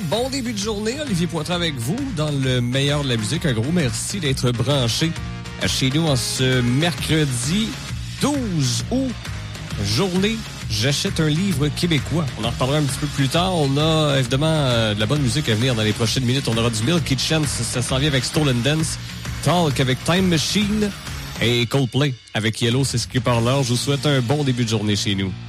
bon début de journée. Olivier Poitras avec vous dans le meilleur de la musique. Un gros merci d'être branché chez nous en ce mercredi 12 août. Journée J'achète un livre québécois. On en reparlera un petit peu plus tard. On a évidemment de la bonne musique à venir dans les prochaines minutes. On aura du Milky Chance, ça s'en vient avec Stolen Dance. Talk avec Time Machine. Et Coldplay avec Yellow, c'est ce qui est par l'heure. Je vous souhaite un bon début de journée chez nous.